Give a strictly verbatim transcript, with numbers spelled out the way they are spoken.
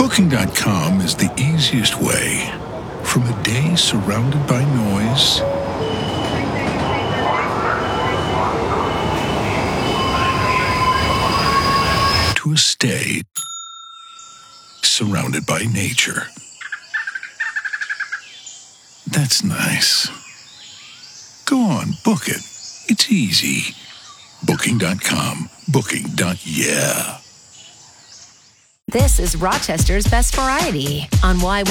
Booking dot com is the easiest way from a day surrounded by noise to a stay surrounded by nature. That's nice. Go on, book it. It's easy. Booking dot com. Booking. Yeah. This is Rochester's Best Variety on Y